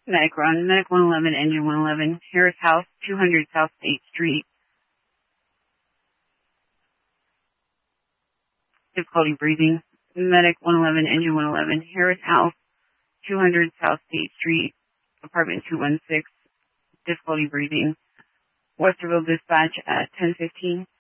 Medic Run, Medic 111, Engine 111, Harris House, 200 South State Street. Difficulty breathing. Medic 111, Engine 111, Harris House, 200 South State Street, apartment 216. Difficulty breathing. Westerville Dispatch at 10:15.